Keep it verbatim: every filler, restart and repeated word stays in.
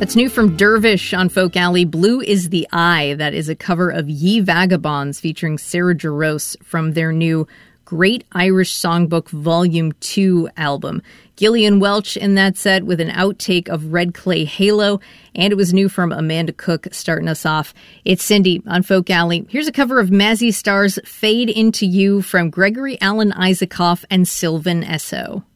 That's new from Dervish on Folk Alley. Blue is the Eye. That is a cover of Ye Vagabonds featuring Sarah Jarosz from their new Great Irish Songbook Volume two album. Gillian Welch in that set with an outtake of Red Clay Halo, and it was new from Amanda Cook starting us off. It's Cindy on Folk Alley. Here's a cover of Mazzy Star's Fade Into You from Gregory Alan Isaacoff and Sylvan Esso.